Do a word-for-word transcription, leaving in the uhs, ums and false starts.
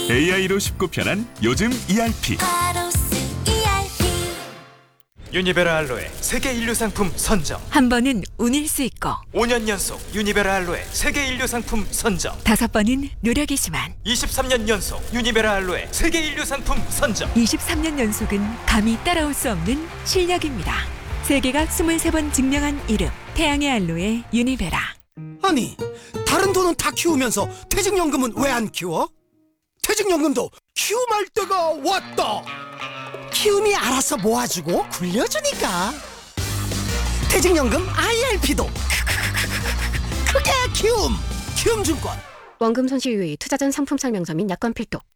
에이아이로 쉽고 편한 요즘 이알피. 유니베라 알로에 세계 인류 상품 선정. 한 번은 운일 수 있고 오 년 연속 유니베라 알로에 세계 인류 상품 선정. 다섯 번은 노력이지만 이십삼 년 연속 유니베라 알로에 세계 인류 상품 선정. 이십삼 년 연속은 감히 따라올 수 없는 실력입니다. 세계가 스물세 번 증명한 이름 태양의 알로에 유니베라. 아니, 다른 돈은 다 키우면서 퇴직연금은 왜 안 키워? 퇴직연금도 키움할 때가 왔다. 키움이 알아서 모아주고 굴려주니까. 퇴직연금 아이알피도 크게 키움. 키움증권. 원금 손실 유의, 투자 전 상품 설명서 및 약관 필독.